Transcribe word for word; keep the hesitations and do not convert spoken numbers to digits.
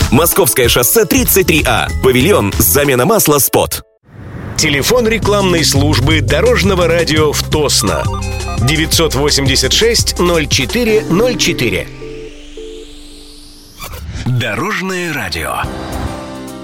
Московское шоссе тридцать три А. Павильон. Замена масла «Спот». Телефон рекламной службы Дорожного радио в Тосно. девятьсот восемьдесят шесть ноль четыре ноль четыре. Дорожное радио.